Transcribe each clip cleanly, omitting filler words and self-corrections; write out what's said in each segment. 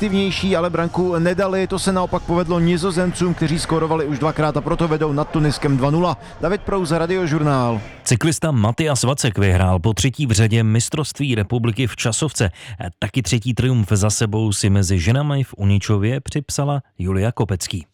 efektivnější, ale branku nedali. To se naopak povedlo Nizozemcům, kteří skórovali už dvakrát a proto vedou nad Tuniskem 2-0. David Prouza, Radiožurnál. Cyklista Matias Vacek vyhrál po třetí v řadě mistrovství republiky v časovce. Taky třetí triumf za sebou si mezi ženami v Uničově připsala Julia Kopecký.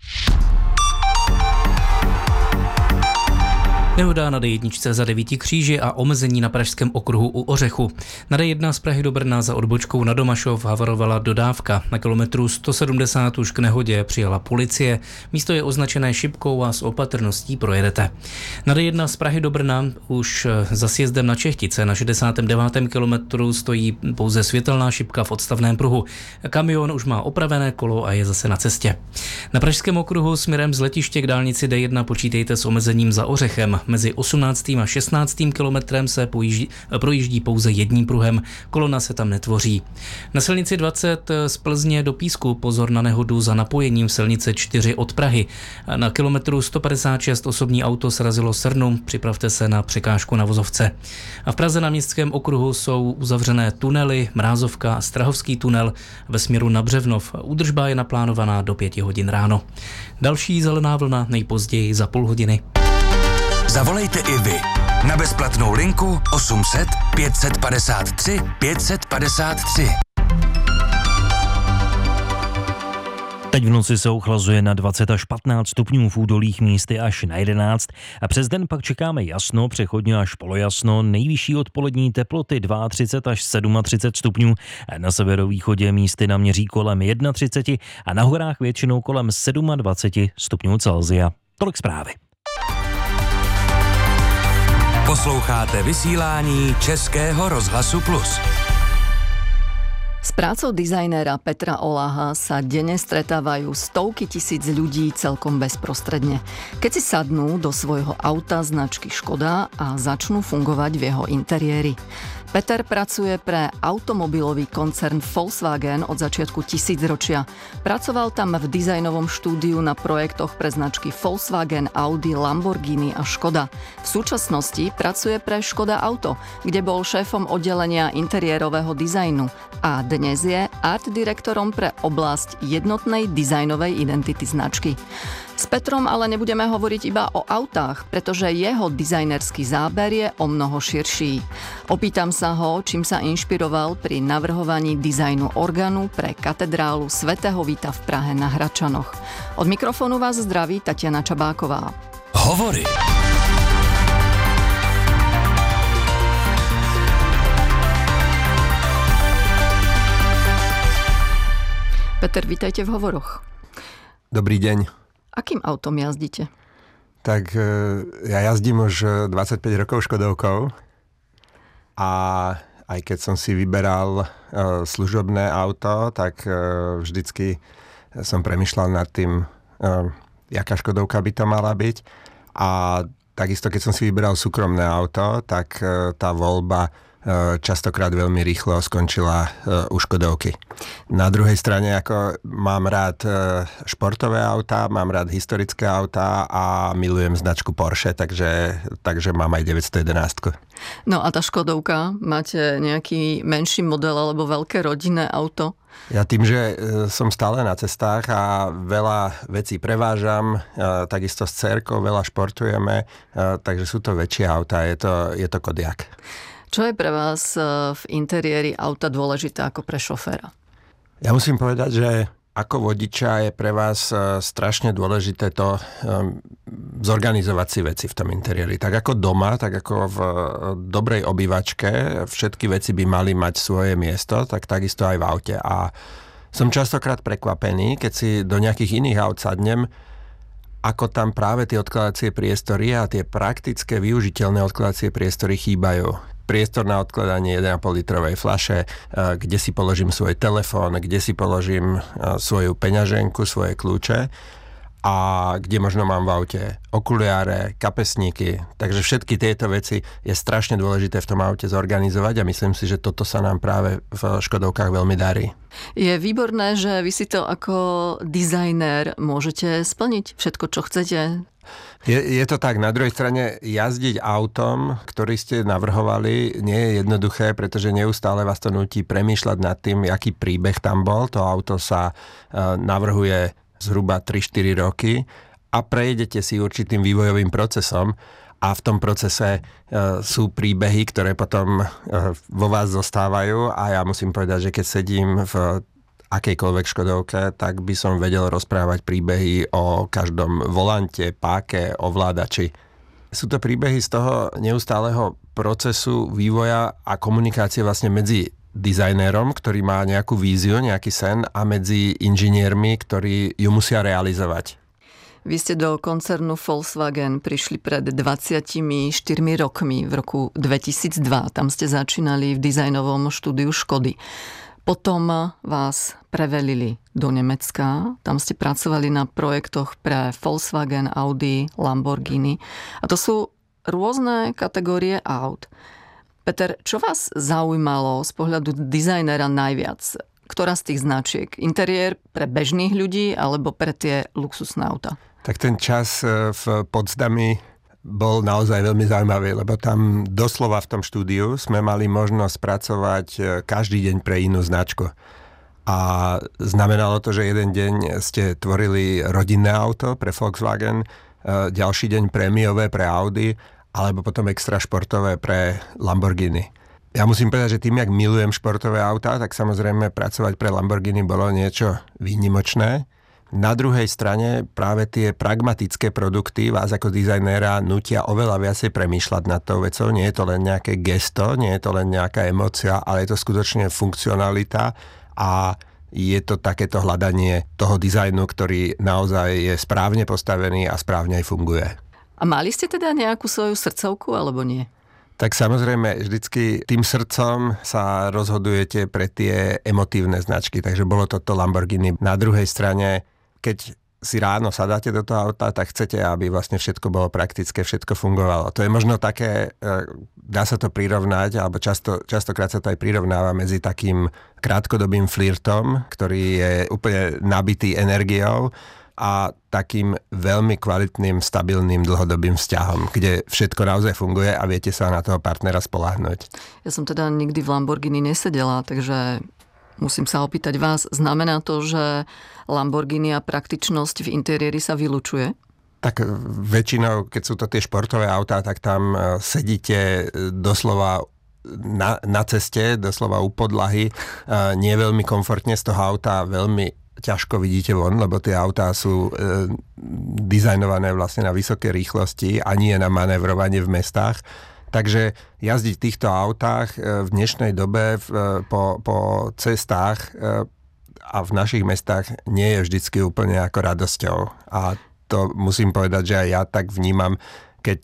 Nehoda na D1 za 9 kříži a omezení na pražském okruhu u Ořechu. Na D1 z Prahy do Brna za odbočkou na Domašov havarovala dodávka. Na kilometru 170 už k nehodě přijela policie. Místo je označené šipkou a s opatrností projedete. Na D1 z Prahy do Brna už za sjezdem na Čechtice na 69. kilometru stojí pouze světelná šipka v odstavném pruhu. Kamion už má opravené kolo a je zase na cestě. Na pražském okruhu směrem z letiště k dálnici D1 počítejte s omezením za Ořechem. Mezi 18. a 16. kilometrem se projíždí pouze jedním pruhem, kolona se tam netvoří. Na silnici 20 z Plzně do Písku pozor na nehodu za napojením silnice 4 od Prahy. Na kilometru 156 osobní auto srazilo srnu, připravte se na překážku na vozovce. A v Praze na městském okruhu jsou uzavřené tunely Mrázovka a Strahovský tunel ve směru na Břevnov. Údržba je naplánovaná do 5 hodin ráno. Další zelená vlna nejpozději za půl hodiny. Zavolejte i vy na bezplatnou linku 800 553 553. Teď v noci se ochlazuje na 20 až 15 stupňů, v údolích místy až na 11 a přes den pak čekáme jasno, přechodně až polojasno, nejvyšší odpolední teploty 32 až 37 stupňů, na severovýchodě místy naměří kolem 31 a na horách většinou kolem 27 stupňů Celsia. Tolik zprávy. Posloucháte vysílání Českého rozhlasu Plus. S prácou dizajnéra Petra Oláha sa denne stretávajú stovky tisíc ľudí celkom bezprostredne. Keď si sadnú do svojho auta značky Škoda a začnú fungovať v jeho interiéri. Peter pracuje pre automobilový koncern Volkswagen od začiatku tisícročia. Pracoval tam v dizajnovom štúdiu na projektoch pre značky Volkswagen, Audi, Lamborghini a Škoda. V súčasnosti pracuje pre Škoda Auto, kde bol šéfom oddelenia interiérového dizajnu a dnes je art direktorom pre oblasť jednotnej dizajnovej identity značky. S Petrom ale nebudeme hovoriť iba o autách, pretože jeho dizajnerský záber je o mnoho širší. Opýtam sa ho, čím sa inšpiroval pri navrhovaní dizajnu orgánu pre katedrálu svätého Víta v Prahe na Hradčanoch. Od mikrofónu vás zdraví Tatiana Čabáková. Hovory. Peter, vítajte v Hovoroch. Dobrý deň. Akým autom jazdíte? Tak ja jazdím už 25 rokov Škodovkou a aj keď som si vyberal služobné auto, tak vždycky som premýšľal nad tým, jaká Škodovka by to mala byť. A takisto, keď som si vyberal súkromné auto, tak tá voľba častokrát veľmi rýchlo skončila u Škodovky. Na druhej strane, ako mám rád športové autá, mám rád historické autá a milujem značku Porsche, takže mám aj 911. No a tá Škodovka, máte nejaký menší model alebo veľké rodinné auto? Ja tým, že som stále na cestách a veľa vecí prevážam, takisto s dcérkou veľa športujeme, takže sú to väčšie autá, je to Kodiaq. Čo je pre vás v interiéri auta dôležité ako pre šoféra? Ja musím povedať, že ako vodiča je pre vás strašne dôležité to zorganizovať si veci v tom interiéri. Tak ako doma, tak ako v dobrej obývačke, všetky veci by mali mať svoje miesto, tak takisto aj v aute. A som častokrát prekvapený, keď si do nejakých iných aut sadnem, ako tam práve tie odkladacie priestory a tie praktické využiteľné odkladacie priestory chýbajú. Priestor na odkladanie 1,5 litrovej fľaše, kde si položím svoj telefón, kde si položím svoju peňaženku, svoje kľúče a kde možno mám v aute okuliare, kapesníky. Takže všetky tieto veci je strašne dôležité v tom aute zorganizovať a myslím si, že toto sa nám práve v Škodovkách veľmi darí. Je výborné, že vy si to ako dizajner môžete splniť všetko, čo chcete. Je to tak, na druhej strane jazdiť autom, ktorý ste navrhovali, nie je jednoduché, pretože neustále vás to nutí premýšľať nad tým, aký príbeh tam bol. To auto sa navrhuje zhruba 3-4 roky a prejdete si určitým vývojovým procesom a v tom procese sú príbehy, ktoré potom vo vás zostávajú a ja musím povedať, že keď sedím v akejkoľvek Škodovke, tak by som vedel rozprávať príbehy o každom volante, páke, ovládači. Sú to príbehy z toho neustáleho procesu vývoja a komunikácie vlastne medzi dizajnérom, ktorý má nejakú víziu, nejaký sen a medzi inžiniermi, ktorí ju musia realizovať. Vy ste do koncernu Volkswagen prišli pred 24 rokmi, v roku 2002. Tam ste začínali v dizajnovom štúdiu Škody. Potom vás prevelili do Nemecka, tam ste pracovali na projektoch pre Volkswagen, Audi, Lamborghini. A to sú rôzne kategórie aut. Peter, čo vás zaujímalo z pohľadu dizajnera najviac? Ktorá z tých značiek? Interiér pre bežných ľudí alebo pre tie luxusné auta? Tak ten čas v Potsdami bol naozaj veľmi zaujímavý, lebo tam doslova v tom štúdiu sme mali možnosť pracovať každý deň pre inú značku. A znamenalo to, že jeden deň ste tvorili rodinné auto pre Volkswagen, ďalší deň prémiové pre Audi, alebo potom extra športové pre Lamborghini. Ja musím povedať, že tým, jak milujem športové autá, tak samozrejme pracovať pre Lamborghini bolo niečo výnimočné. Na druhej strane práve tie pragmatické produkty vás ako dizajnéra nutia oveľa viacej premýšľať nad tou vecou. Nie je to len nejaké gesto, nie je to len nejaká emócia, ale je to skutočne funkcionalita a je to takéto hľadanie toho dizajnu, ktorý naozaj je správne postavený a správne aj funguje. A mali ste teda nejakú svoju srdcovku alebo nie? Tak samozrejme, vždycky tým srdcom sa rozhodujete pre tie emotívne značky, takže bolo toto Lamborghini. Na druhej strane, keď si ráno sadáte do toho auta, tak chcete, aby vlastne všetko bolo praktické, všetko fungovalo. To je možno také, dá sa to prirovnať, alebo častokrát sa to aj prirovnáva medzi takým krátkodobým flirtom, ktorý je úplne nabitý energiou a takým veľmi kvalitným, stabilným, dlhodobým vzťahom, kde všetko naozaj funguje a viete sa na toho partnera spoľahnúť. Ja som teda nikdy v Lamborghini nesedela, takže musím sa opýtať vás, znamená to, že Lamborghini a praktičnosť v interiéri sa vylučuje? Tak väčšinou, keď sú to tie športové autá, tak tam sedíte doslova na ceste, doslova u podlahy, nie veľmi komfortne z toho auta, veľmi ťažko vidíte von, lebo tie autá sú dizajnované vlastne na vysoké rýchlosti a nie na manévrovanie v mestách. Takže jazdiť v týchto autách v dnešnej dobe po cestách a v našich mestách nie je vždycky úplne ako radosťou. A to musím povedať, že aj ja tak vnímam, keď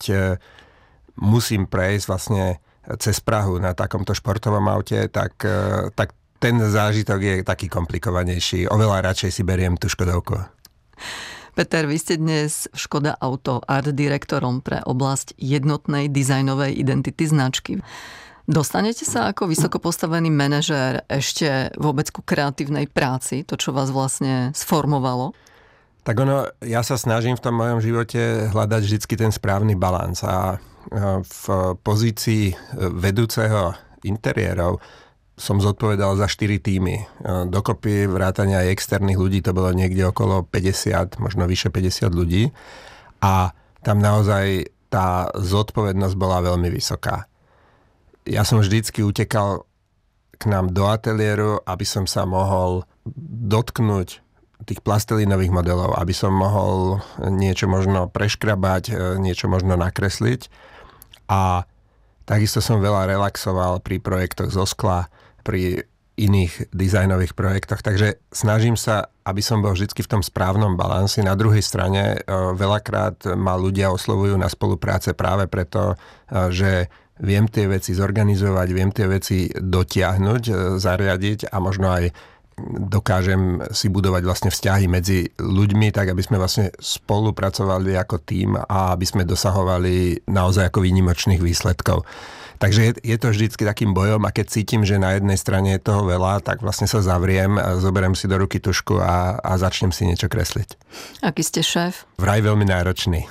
musím prejsť vlastne cez Prahu na takomto športovom aute, tak ten zážitok je taký komplikovanejší. Oveľa radšej si beriem tú Škodovku. Peter, vy ste dnes v Škoda Auto art direktorom pre oblasť jednotnej dizajnovej identity značky. Dostanete sa ako vysoko postavený manažér ešte vôbec ku kreatívnej práci, to, čo vás vlastne sformovalo? Tak ja sa snažím v tom mojom živote hľadať vždycky ten správny balans a v pozícii vedúceho interiérov som zodpovedal za 4 týmy. Dokopy vrátania aj externých ľudí, to bolo niekde okolo 50, možno vyše 50 ľudí. A tam naozaj tá zodpovednosť bola veľmi vysoká. Ja som vždycky utekal k nám do ateliéru, aby som sa mohol dotknúť tých plastelínových modelov, aby som mohol niečo možno preškrabať, niečo možno nakresliť. A takisto som veľa relaxoval pri projektoch zo skla, pri iných dizajnových projektoch. Takže snažím sa, aby som bol vždy v tom správnom balansi. Na druhej strane veľakrát ma ľudia oslovujú na spolupráce práve preto, že viem tie veci zorganizovať, viem tie veci dotiahnuť, zariadiť a možno aj dokážem si budovať vlastne vzťahy medzi ľuďmi, tak aby sme vlastne spolupracovali ako tím a aby sme dosahovali naozaj ako výnimočných výsledkov. Takže je to vždycky takým bojom a keď cítim, že na jednej strane je toho veľa, tak vlastne sa zavriem, zoberiem si do ruky tušku a začnem si niečo kresliť. Aký ste šéf? Vraj veľmi náročný.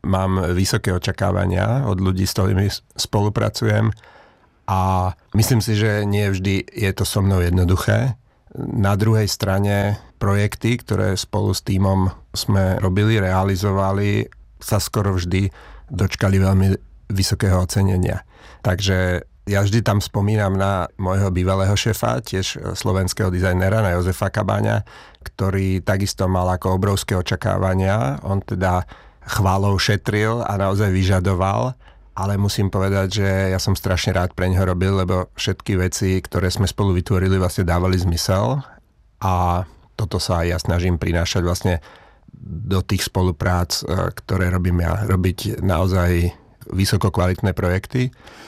mám vysoké očakávania od ľudí, s ktorými spolupracujem a myslím si, že nie vždy je to so mnou jednoduché. Na druhej strane projekty, ktoré spolu s tímom sme robili, realizovali, sa skoro vždy dočkali veľmi vysokého ocenenia. Takže ja vždy tam spomínam na môjho bývalého šéfa, tiež slovenského dizajnera, na Jozefa Kabáňa, ktorý takisto mal ako obrovské očakávania. On teda chválou šetril a naozaj vyžadoval, ale musím povedať, že ja som strašne rád pre neho robil, lebo všetky veci, ktoré sme spolu vytvorili, vlastne dávali zmysel a toto sa aj ja snažím prinášať vlastne do tých spoluprác, ktoré robím ja. Robiť naozaj vysoko kvalitné projekty,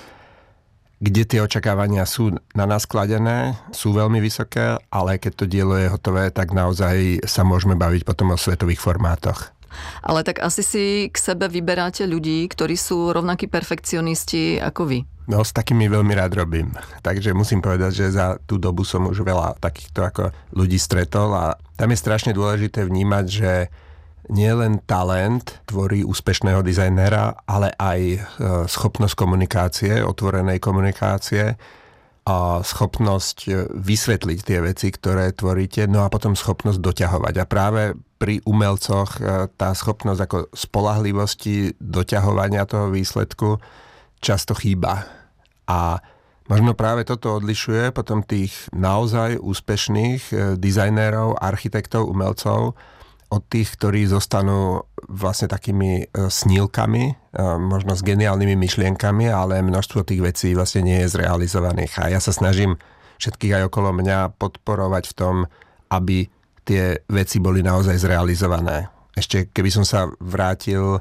kde tie očakávania sú na nás kladené, sú veľmi vysoké, ale keď to dielo je hotové, tak naozaj sa môžeme baviť potom o svetových formátoch. Ale tak asi si k sebe vyberáte ľudí, ktorí sú rovnakí perfekcionisti ako vy. No, s takými veľmi rád robím. Takže musím povedať, že za tú dobu som už veľa takýchto ako ľudí stretol a tam je strašne dôležité vnímať, že nie len talent tvorí úspešného dizajnera, ale aj schopnosť komunikácie, otvorenej komunikácie a schopnosť vysvetliť tie veci, ktoré tvoríte, no a potom schopnosť doťahovať. A práve pri umelcoch tá schopnosť ako spoľahlivosti doťahovania toho výsledku často chýba. A možno práve toto odlišuje potom tých naozaj úspešných dizajnérov, architektov, umelcov od tých, ktorí zostanú vlastne takými snílkami, možno s geniálnymi myšlienkami, ale množstvo tých vecí vlastne nie je zrealizovaných. A ja sa snažím všetkých aj okolo mňa podporovať v tom, aby tie veci boli naozaj zrealizované. Ešte keby som sa vrátil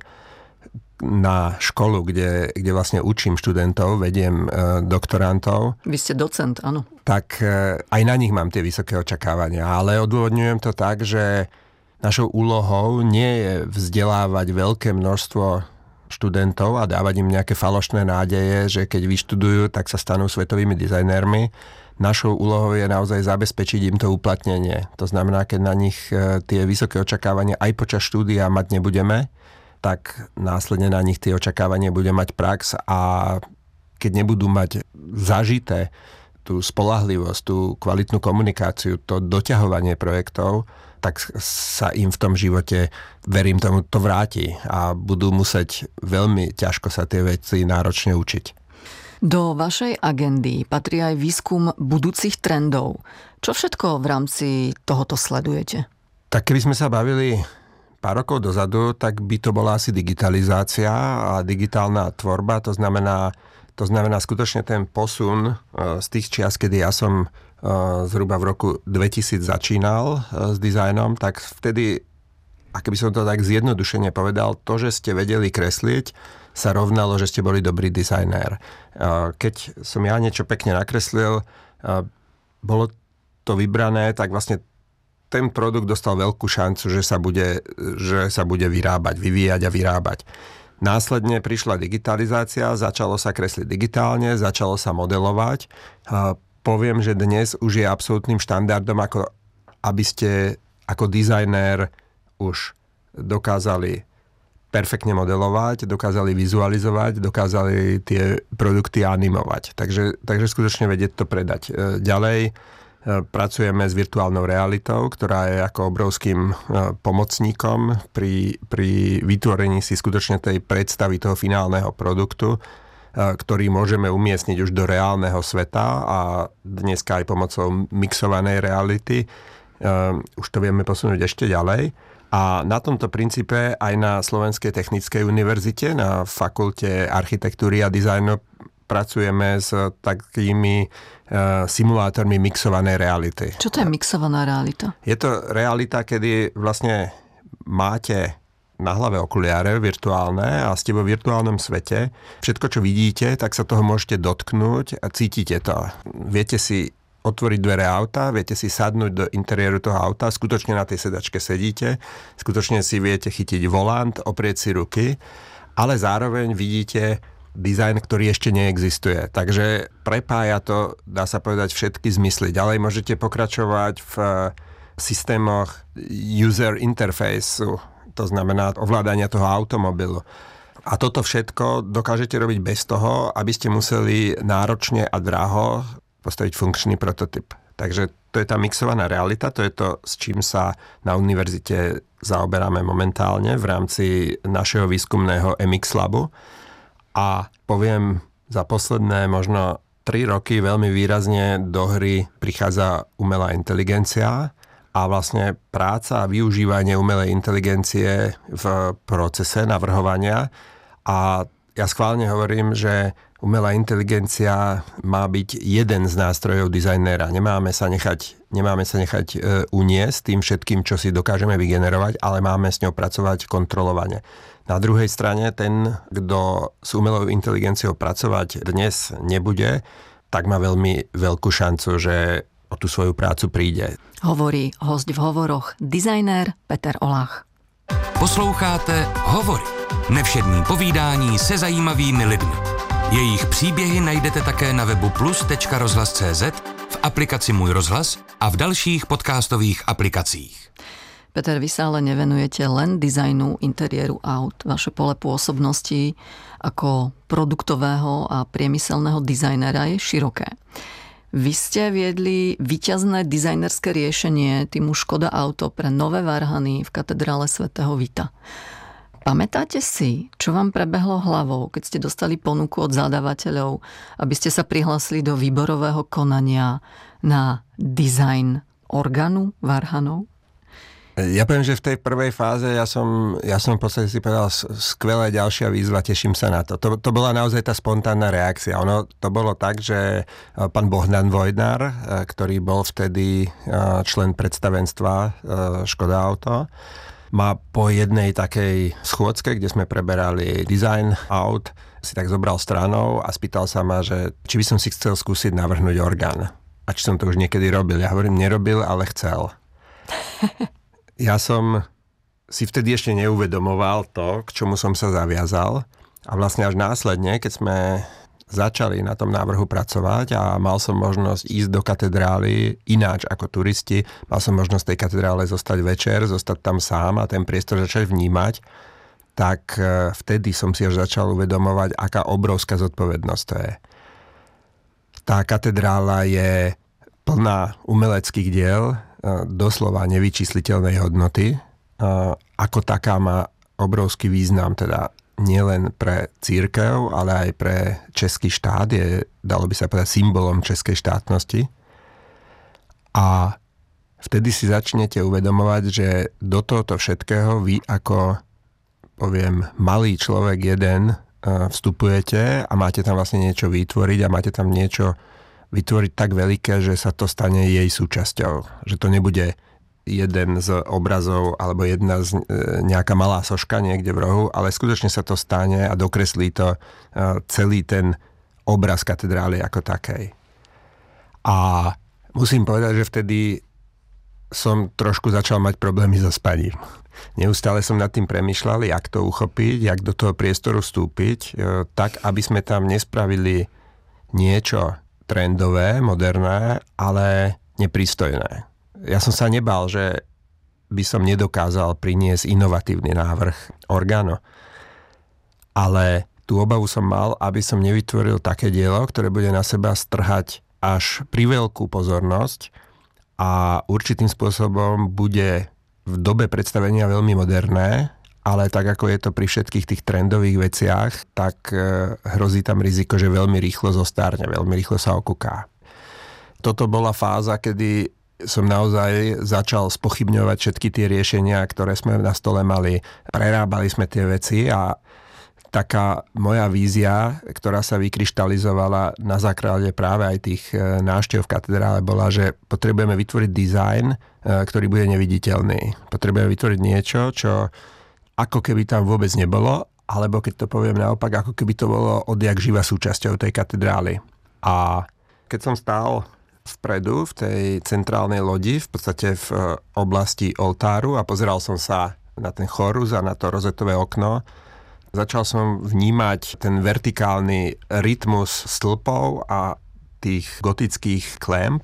na školu, kde vlastne učím študentov, vediem doktorantov. Vy ste docent, áno. Tak aj na nich mám tie vysoké očakávania, ale odôvodňujem to tak, že našou úlohou nie je vzdelávať veľké množstvo študentov a dávať im nejaké falošné nádeje, že keď vyštudujú, tak sa stanú svetovými dizajnérmi. Našou úlohou je naozaj zabezpečiť im to uplatnenie. To znamená, keď na nich tie vysoké očakávania aj počas štúdia mať nebudeme, tak následne na nich tie očakávania bude mať prax a keď nebudú mať zažité tú spoľahlivosť, tú kvalitnú komunikáciu, to doťahovanie projektov, tak sa im v tom živote, verím tomu, to vráti a budú musieť veľmi ťažko sa tie veci náročne učiť. Do vašej agendy patrí aj výskum budúcich trendov. Čo všetko v rámci tohoto sledujete? Tak keby sme sa bavili pár rokov dozadu, tak by to bola asi digitalizácia a digitálna tvorba. To znamená skutočne ten posun z tých čias, kedy ja som zhruba v roku 2000 začínal s dizajnom, tak vtedy, a keby som to tak zjednodušene povedal, to, že ste vedeli kresliť, sa rovnalo, že ste boli dobrý dizajnér. Keď som ja niečo pekne nakreslil, bolo to vybrané, tak vlastne ten produkt dostal veľkú šancu, že sa bude vyrábať, vyvíjať a vyrábať. Následne prišla digitalizácia, začalo sa kresliť digitálne, začalo sa modelovať. Poviem, že dnes už je absolútnym štandardom, aby ste ako dizajnér už dokázali perfektne modelovať, dokázali vizualizovať, dokázali tie produkty animovať. Takže skutočne vedieť to predať. Ďalej pracujeme s virtuálnou realitou, ktorá je ako obrovským pomocníkom pri vytvorení si skutočne tej predstavy toho finálneho produktu, ktorý môžeme umiestniť už do reálneho sveta a dneska aj pomocou mixovanej reality. Už to vieme posunúť ešte ďalej. A na tomto princípe aj na Slovenskej technickej univerzite, na fakulte architektúry a dizajnu pracujeme s takými simulátormi mixovanej reality. Čo to je mixovaná realita? Je to realita, kedy vlastne máte na hlave okuliare virtuálne a ste vo virtuálnom svete. Všetko, čo vidíte, tak sa toho môžete dotknúť a cítite to. Viete si otvoriť dvere auta, viete si sadnúť do interiéru toho auta, skutočne na tej sedačke sedíte, skutočne si viete chytiť volant, oprieť si ruky, ale zároveň vidíte dizajn, ktorý ešte neexistuje. Takže prepája to, dá sa povedať, všetky zmysly. Ďalej môžete pokračovať v systémoch user interfaceu, to znamená ovládania toho automobilu. A toto všetko dokážete robiť bez toho, aby ste museli náročne a draho postaviť funkčný prototyp. Takže to je tá mixovaná realita, to je to, s čím sa na univerzite zaoberáme momentálne v rámci našeho výskumného MX Labu. A poviem, za posledné možno 3 roky veľmi výrazne do hry prichádza umelá inteligencia a vlastne práca a využívanie umelej inteligencie v procese navrhovania. A ja schválne hovorím, že umelá inteligencia má byť jeden z nástrojov dizajnéra. Nemáme sa nechať uniesť tým všetkým, čo si dokážeme vygenerovať, ale máme s ňou pracovať kontrolovane. Na druhej strane, ten, kto s umelou inteligenciou pracovať dnes nebude, tak má veľmi veľkú šancu, že o tú svoju prácu príde. Hovorí hosť v hovoroch, dizajnér Peter Olach. Posloucháte Hovory. Nevšední povídání se zajímavými lidmi. Jejich příběhy najdete také na webu plus.rozhlas.cz, v aplikaci Můj rozhlas a v dalších podcastových aplikacích. Peter, vy sa ale nevenujete len dizajnu interiéru aut. Vaše pole pôsobnosti ako produktového a priemyselného dizajnera je široké. Vy ste viedli víťazné dizajnerské riešenie týmu Škoda Auto pre nové varhany v katedrále svätého Vita. Pamätáte si, čo vám prebehlo hlavou, keď ste dostali ponuku od zadávateľov, aby ste sa prihlásili do výborového konania na dizajn orgánu varhanov? Ja poviem, že v tej prvej fáze ja som v podstate si povedal skvelé, ďalšia výzva, teším sa na to. To bola naozaj tá spontánna reakcia. Ono to bolo tak, že pán Bohdan Vojdnar, ktorý bol vtedy člen predstavenstva Škoda Auto, ma po jednej takej schôdzke, kde sme preberali design aut, si tak zobral stranou a spýtal sa ma, že či by som si chcel skúsiť navrhnúť orgán. A či som to už niekedy robil. Ja hovorím, nerobil, ale chcel. Ja som si vtedy ešte neuvedomoval to, k čomu som sa zaviazal. A vlastne až následne, keď sme začali na tom návrhu pracovať a mal som možnosť ísť do katedrály ináč ako turisti, mal som možnosť tej katedrále zostať večer, zostať tam sám a ten priestor začať vnímať, tak vtedy som si až začal uvedomovať, aká obrovská zodpovednosť to je. Tá katedrála je plná umeleckých diel, doslova nevyčísliteľnej hodnoty. Ako taká má obrovský význam, teda nielen pre cirkev, ale aj pre český štát. Je, dalo by sa povedať, symbolom českej štátnosti. A vtedy si začnete uvedomovať, že do tohto všetkého vy ako, poviem, malý človek jeden vstupujete a máte tam vlastne niečo vytvoriť a máte tam niečo vytvoriť tak veľké, že sa to stane jej súčasťou. Že to nebude jeden z obrazov alebo nejaká malá soška niekde v rohu, ale skutočne sa to stane a dokreslí to celý ten obraz katedrály ako takej. A musím povedať, že vtedy som trošku začal mať problémy so spaním. Neustále som nad tým premýšľal, jak to uchopiť, jak do toho priestoru vstúpiť, tak, aby sme tam nespravili niečo trendové, moderné, ale neprístojné. Ja som sa nebal, že by som nedokázal priniesť inovatívny návrh orgánu. Ale tú obavu som mal, aby som nevytvoril také dielo, ktoré bude na seba strhať až priveľkú pozornosť a určitým spôsobom bude v dobe predstavenia veľmi moderné, ale tak ako je to pri všetkých tých trendových veciach, tak hrozí tam riziko, že veľmi rýchlo zostarne, veľmi rýchlo sa okúká. Toto bola fáza, kedy som naozaj začal spochybňovať všetky tie riešenia, ktoré sme na stole mali. Prerábali sme tie veci a taká moja vízia, ktorá sa vykryštalizovala na základe práve aj tých návštev v katedrále, bola, že potrebujeme vytvoriť dizajn, ktorý bude neviditeľný. Potrebujeme vytvoriť niečo, čo ako keby tam vôbec nebolo, alebo keď to poviem naopak, ako keby to bolo odjak živa súčasťou tej katedrály. A keď som stál vpredu v tej centrálnej lodi, v podstate v oblasti oltáru a pozeral som sa na ten chorus a na to rozetové okno, začal som vnímať ten vertikálny rytmus stĺpov a tých gotických klémp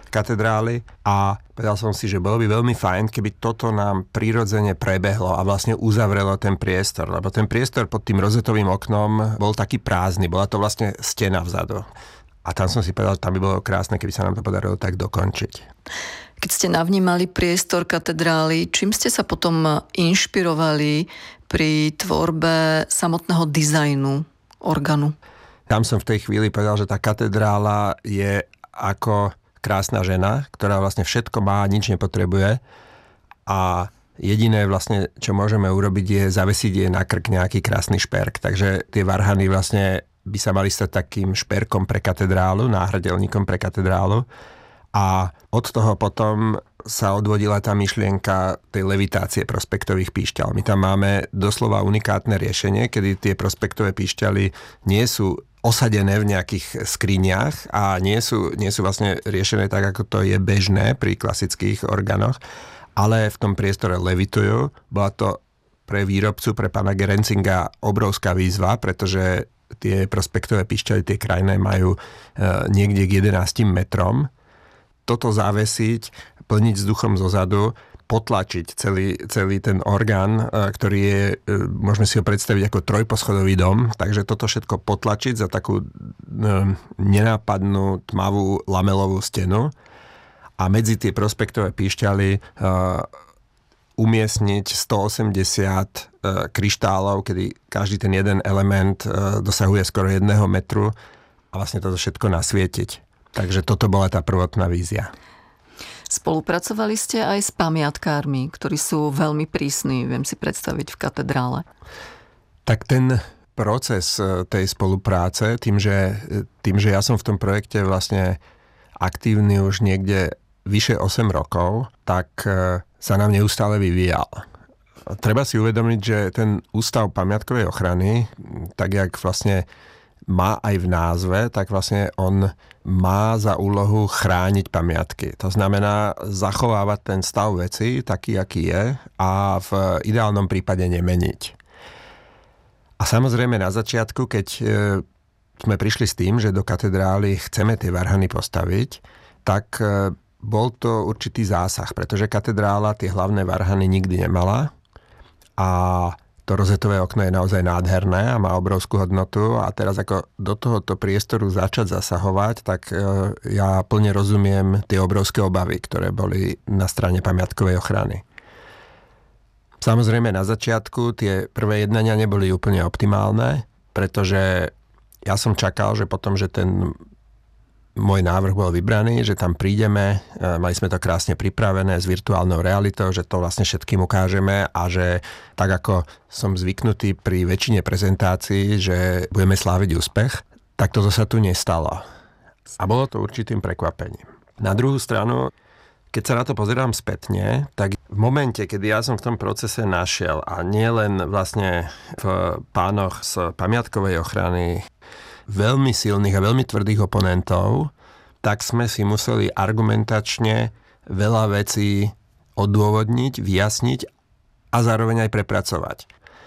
katedrály a povedal som si, že bolo by veľmi fajn, keby toto nám prirodzene prebehlo a vlastne uzavrelo ten priestor, lebo ten priestor pod tým rozetovým oknom bol taký prázdny, bola to vlastne stena vzadu. A tam som si povedal, že tam by bolo krásne, keby sa nám to podarilo tak dokončiť. Keď ste navnímali priestor katedrály, čím ste sa potom inšpirovali pri tvorbe samotného dizajnu orgánu? Tam som v tej chvíli povedal, že tá katedrála je ako krásna žena, ktorá vlastne všetko má, nič nepotrebuje a jediné vlastne, čo môžeme urobiť, je zavesiť jej na krk nejaký krásny šperk. Takže tie varhany vlastne by sa mali stať takým šperkom pre katedrálu, náhrdelníkom pre katedrálu. A od toho potom sa odvodila tá myšlienka tej levitácie prospektových píšťal. My tam máme doslova unikátne riešenie, kedy tie prospektové píšťaly nie sú osadené v nejakých skriniach a nie sú vlastne riešené tak, ako to je bežné pri klasických orgánoch, ale v tom priestore levitujú. Bola to pre výrobcu, pre pána Gerencinga obrovská výzva, pretože tie prospektové píšťaly, tie krajné majú niekde k 11 metrom. Toto zavesiť, plniť vzduchom zozadu, potlačiť celý ten orgán, ktorý je, môžeme si ho predstaviť ako trojposchodový dom, takže toto všetko potlačiť za takú nenápadnú tmavú lamelovú stenu a medzi tie prospektové píšťaly umiestniť 180 kryštálov, kedy každý ten jeden element dosahuje skoro 1 metru a vlastne toto všetko nasvietiť. Takže toto bola tá prvotná vízia. Spolupracovali ste aj s pamiatkármi, ktorí sú veľmi prísni, viem si predstaviť, v katedrále. Tak ten proces tej spolupráce, tým, že ja som v tom projekte vlastne aktívny už niekde vyše 8 rokov, tak sa nám neustále vyvíjal. Treba si uvedomiť, že ten Ústav pamiatkovej ochrany, tak jak vlastne má aj v názve, tak vlastne on má za úlohu chrániť pamiatky. To znamená zachovávať ten stav veci taký, aký je a v ideálnom prípade nemeniť. A samozrejme na začiatku, keď sme prišli s tým, že do katedrály chceme tie varhany postaviť, tak bol to určitý zásah, pretože katedrála tie hlavné varhany nikdy nemala a to rozetové okno je naozaj nádherné a má obrovskú hodnotu a teraz ako do tohoto priestoru začať zasahovať, tak ja plne rozumiem tie obrovské obavy, ktoré boli na strane pamiatkovej ochrany. Samozrejme na začiatku tie prvé jednania neboli úplne optimálne, pretože ja som čakal, že potom, že ten môj návrh bol vybraný, že tam prídeme, mali sme to krásne pripravené s virtuálnou realitou, že to vlastne všetkým ukážeme a že tak ako som zvyknutý pri väčšine prezentácií, že budeme sláviť úspech, tak toto sa tu nestalo. A bolo to určitým prekvapením. Na druhú stranu, keď sa na to pozerám spätne, tak v momente, kedy ja som v tom procese našiel a nie len vlastne v pánoch z pamiatkovej ochrany veľmi silných a veľmi tvrdých oponentov, tak sme si museli argumentačne veľa vecí odôvodniť, vyjasniť a zároveň aj prepracovať.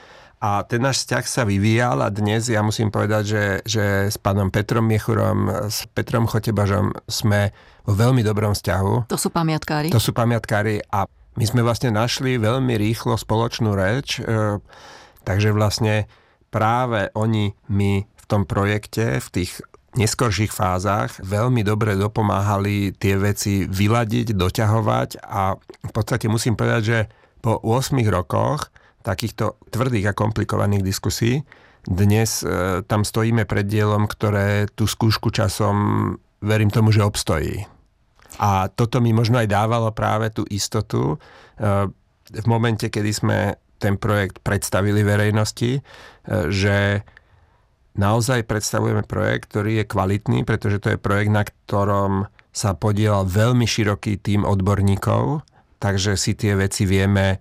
A ten náš vzťah sa vyvíjal a dnes ja musím povedať, že s pánom Petrom Miechurom, s Petrom Chotebažom sme vo veľmi dobrom vzťahu. To sú pamiatkári? To sú pamiatkári a my sme vlastne našli veľmi rýchlo spoločnú reč, takže vlastne práve oni mi v tom projekte, v tých neskorších fázach veľmi dobre dopomáhali tie veci vyladiť, doťahovať a v podstate musím povedať, že po 8 rokoch takýchto tvrdých a komplikovaných diskusí dnes tam stojíme pred dielom, ktoré tú skúšku časom verím tomu, že obstojí. A toto mi možno aj dávalo práve tú istotu v momente, kedy sme ten projekt predstavili verejnosti, že naozaj predstavujeme projekt, ktorý je kvalitný, pretože to je projekt, na ktorom sa podielal veľmi široký tím odborníkov, takže si tie veci vieme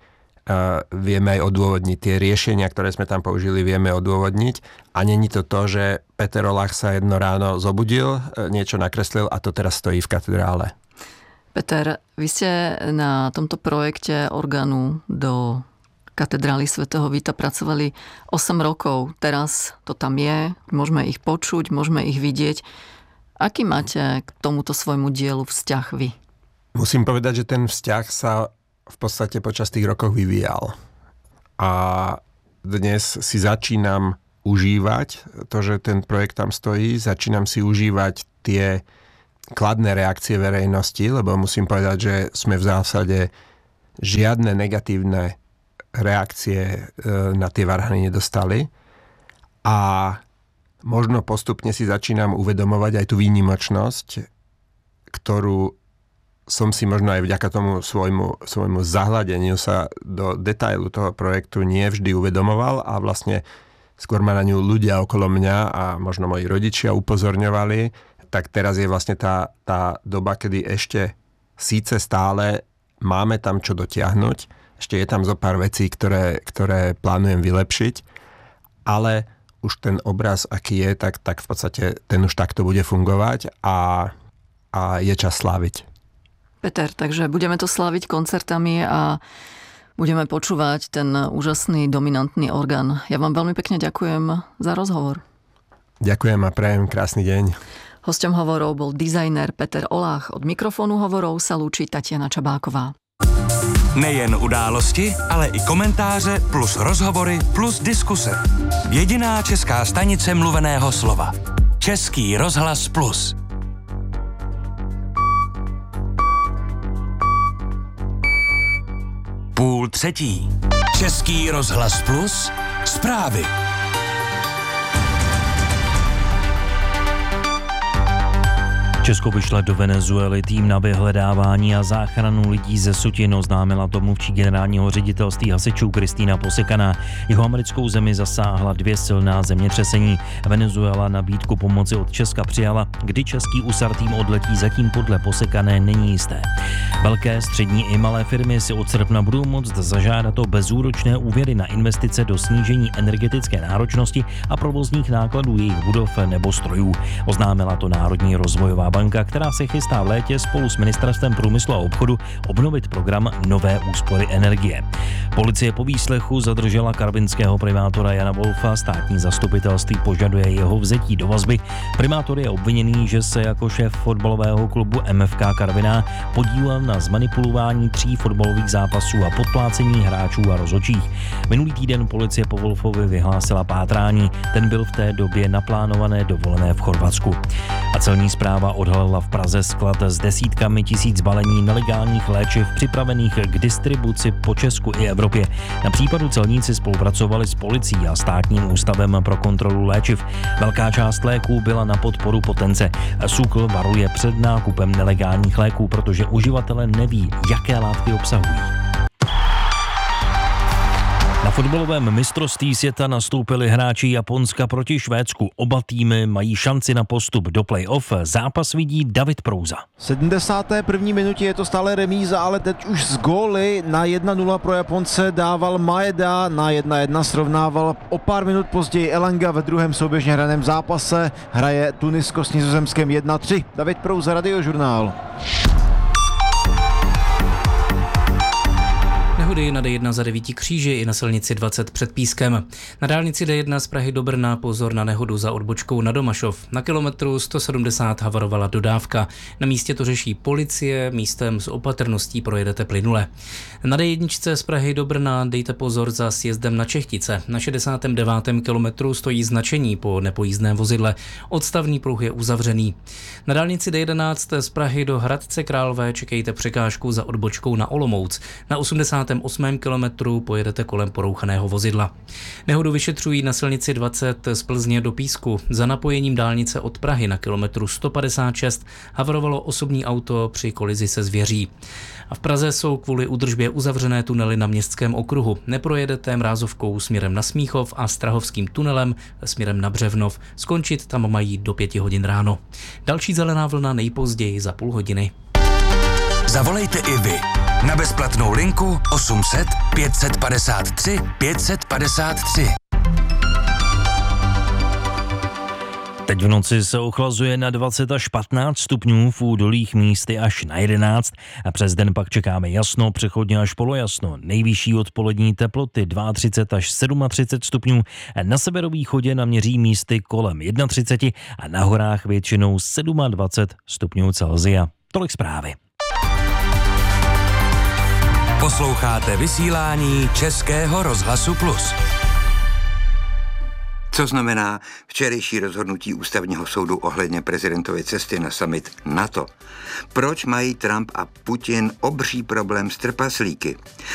aj odôvodniť. Tie riešenia, ktoré sme tam použili, vieme odôvodniť. A není to to, že Peter Olach sa jedno ráno zobudil, niečo nakreslil a to teraz stojí v katedrále. Peter, vy ste na tomto projekte orgánu do katedrály svätého Víta pracovali 8 rokov. Teraz to tam je, môžeme ich počuť, môžeme ich vidieť. Aký máte k tomuto svojmu dielu vzťah vy? Musím povedať, že ten vzťah sa v podstate počas tých rokov vyvíjal. A dnes si začínam užívať to, že ten projekt tam stojí, začínam si užívať tie kladné reakcie verejnosti, lebo musím povedať, že sme v zásade žiadne negatívne reakcie na tie varhany nedostali. A možno postupne si začínam uvedomovať aj tú výnimočnosť, ktorú som si možno aj vďaka tomu svojmu zahľadeniu sa do detailu toho projektu nie vždy uvedomoval a vlastne skôr ma na ňu ľudia okolo mňa a možno moji rodičia upozorňovali, tak teraz je vlastne tá doba, kedy ešte síce stále máme tam čo dotiahnuť, ešte je tam zo pár vecí, ktoré plánujem vylepšiť, ale už ten obraz, aký je, tak v podstate ten už takto bude fungovať a je čas sláviť. Peter, takže budeme to sláviť koncertami a budeme počúvať ten úžasný dominantný orgán. Ja vám veľmi pekne ďakujem za rozhovor. Ďakujem a prajem krásny deň. Hosťom hovorov bol dizajner Peter Olách. Od mikrofónu hovorov sa lúči Tatiana Čabáková. Nejen události, ale i komentáře plus rozhovory plus diskuse. Jediná česká stanice mluveného slova. Český rozhlas plus. 2:30. Český rozhlas plus. Zprávy. Česko vyšle do Venezuely tým na vyhledávání a záchranu lidí ze sutin, oznámila to mluvčí generálního ředitelství hasičů Kristýna Posekaná. Jeho americkou zemi zasáhla 2 silná zemětřesení. Venezuela nabídku pomoci od Česka přijala, kdy český USAR tým odletí, zatím podle Posekané není jisté. Velké, střední i malé firmy si od srpna budou moct zažádat o bezúročné úvěry na investice do snížení energetické náročnosti a provozních nákladů jejich budov nebo strojů. Oznámila to Národní rozvojová banka, která se chystá v létě spolu s Ministerstvem průmyslu a obchodu obnovit program Nové úspory energie. Policie po výslechu zadržela karvinského primátora Jana Wolfa, státní zastupitelství požaduje jeho vzetí do vazby. Primátor je obviněný, že se jako šéf fotbalového klubu MFK Karviná podílel na zmanipulování 3 fotbalových zápasů a podplácení hráčů a rozhodčích. Minulý týden policie po Wolfovi vyhlásila pátrání, ten byl v té době naplánované dovolené v Chorvatsku. A celní správa odhalila v Praze sklad s desítkami tisíc balení nelegálních léčiv připravených k distribuci po Česku i Evropě. Na případu celníci spolupracovali s policií a státním ústavem pro kontrolu léčiv. Velká část léků byla na podporu potence. SÚKL varuje před nákupem nelegálních léků, protože uživatelé neví, jaké látky obsahují. Na fotbalovém mistrovství světa nastoupili hráči Japonska proti Švédsku. Oba týmy mají šanci na postup do play-off. Zápas vidí David Prouza. V 71. minutě je to stále remíza, ale teď už z góly na 1-0 pro Japonce dával Maeda, na 1-1 srovnával o pár minut později Elanga. Ve druhém souběžně hraném zápase hraje Tunisko s Nizozemskem 1-3. David Prouza, Radiožurnál. Nehody na D1 za 9 kříži i na silnici 20 před Pískem. Na dálnici D1 z Prahy do Brna pozor na nehodu za odbočkou na Domašov. Na kilometru 170 havarovala dodávka. Na místě to řeší policie, místem s opatrností projedete plynule. Na D1 z Prahy do Brna dejte pozor za sjezdem na Čechtice. Na 69. kilometru stojí značení po nepojízdném vozidle. Odstavný pruh je uzavřený. Na dálnici D11 z Prahy do Hradce Králové čekejte překážku za odbočkou na Olomouc. Na 88. kilometru pojedete kolem porouchaného vozidla. Nehodu vyšetřují na silnici 20 z Plzně do Písku. Za napojením dálnice od Prahy na kilometru 156 havarovalo osobní auto při kolizi se zvěří. A v Praze jsou kvůli údržbě uzavřené tunely na Městském okruhu. Neprojedete Mrázovkou směrem na Smíchov a Strahovským tunelem směrem na Břevnov. Skončit tam mají do 5 hodin ráno. Další zelená vlna nejpozději za půl hodiny. Zavolejte i vy na bezplatnou linku 800 553 553. Teď v noci se ochlazuje na 20 až 15 stupňů, v údolích místy až na 11 a přes den pak čekáme jasno, přechodně až polojasno. Nejvyšší odpolední teploty 32 až 37 stupňů, na severovýchodě naměří místy kolem 31 a na horách většinou 27 stupňů Celsia. Tolik zprávy. Posloucháte vysílání Českého rozhlasu Plus. Co znamená včerejší rozhodnutí ústavního soudu ohledně prezidentovy cesty na summit NATO? Proč mají Trump a Putin obří problém s trpaslíky?